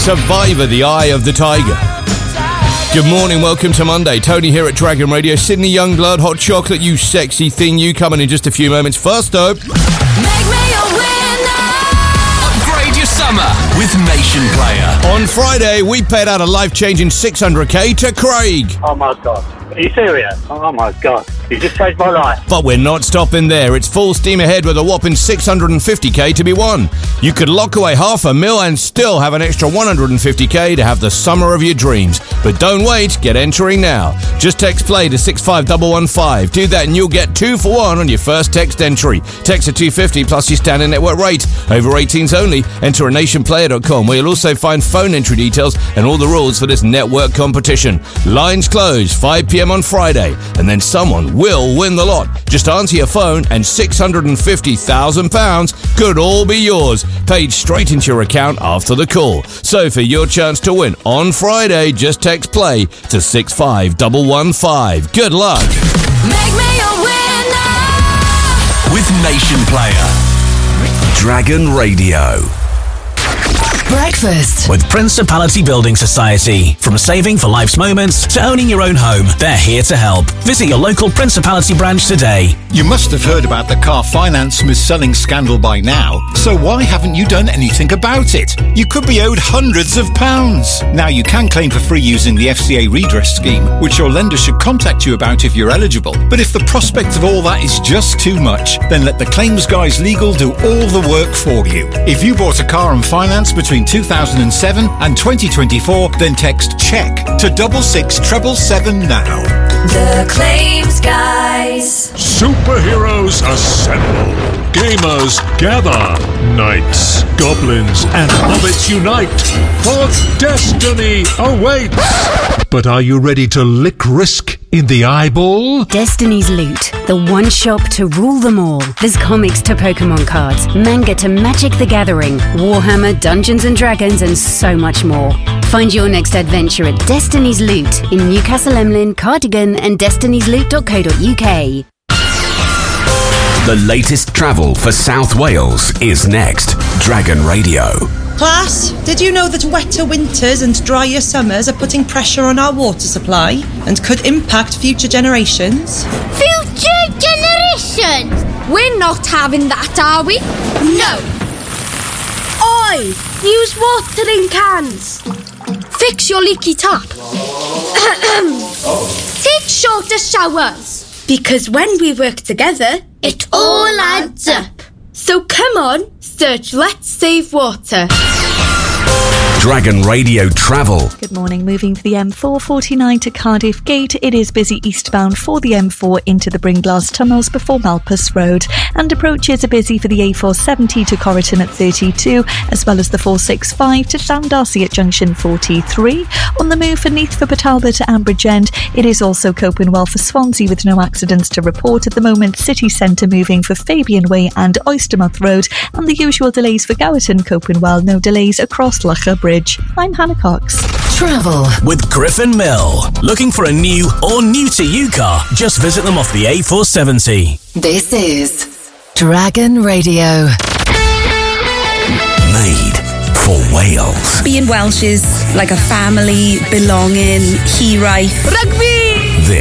Survivor, The Eye of the Tiger. Good morning, welcome to Monday. Tony here at Dragon Radio. Sydney Youngblood, Hot Chocolate, you sexy thing. You coming in just a few moments. First up, Make me a winner. Upgrade your summer with Nation Player. on Friday, we paid out a life-changing 600k to Craig. Oh my God. Are you serious? Oh my God. You just saved my life. But we're not stopping there. It's full steam ahead with a whopping 650k to be won. You could lock away $500,000 and still have an extra 150k to have the summer of your dreams. But don't wait, get entering now. Just text play to 65115. Do that and you'll get 2 for 1 on your first text entry. Text at 250 plus your standard network rate. Over 18s only. Enter at nationplayer.com where you'll also find phone entry details and all the rules for this network competition. Lines close 5 p.m. on Friday, and then someone will win the lot. Just answer your phone and £650,000 could all be yours, paid straight into your account after the call. So for your chance to win on Friday, just text play to 65115. Good luck. Make me a winner. With Nation Player. Dragon Radio. Breakfast With Principality Building Society. From saving for life's moments to owning your own home, they're here to help. Visit your local Principality branch today. You must have heard about the car finance mis-selling scandal by now, so why haven't you done anything about it? You could be owed hundreds of pounds. Now you can claim for free using the FCA redress scheme, which your lender should contact you about if you're eligible. But if the prospect of all that is just too much, then let the Claims Guys Legal do all the work for you. If you bought a car on finance between 2007 and 2024, then text CHECK to 66777 now. The Claims Guys. Superheroes assemble. Gamers gather. Knights, goblins, and hobbits unite. For destiny awaits. But are you ready to lick risk in the eyeball? Destiny's Loot, the one shop to rule them all. There's comics to Pokemon cards, manga to Magic the Gathering, Warhammer, Dungeons and Dragons, and so much more. Find your next adventure at Destiny's Loot in Newcastle Emlyn, Cardigan, and destiny'sloot.co.uk. The latest travel for South Wales is next. Dragon Radio. Class, did you know that wetter winters and drier summers are putting pressure on our water supply and could impact future generations? Future generations? We're not having that, are we? No. Oi! Use watering cans. Fix your leaky tap. Take shorter showers. Because when we work together, it all adds up. So come on, search Let's Save Water. Dragon Radio Travel. Good morning. Moving to the M449 to Cardiff Gate. It is busy eastbound for the M4 into the Bringlass tunnels before Malpas Road. And approaches are busy for the A470 to Corriton at 32, as well as the 465 to Llandarcy at junction 43. On the move for Neath for Talbot to Ambridge End, it is also coping well for Swansea with no accidents to report at the moment. City Centre moving for Fabian Way and Oystermouth Road, and the usual delays for Gowerton coping well. No delays across Locher Bridge. I'm Hannah Cox. Travel With Griffin Mill. Looking for a new or new to you car? Just visit them off the A470. This is Dragon Radio. Made for Wales. Being Welsh is like a family, belonging, hiraeth. Rugby!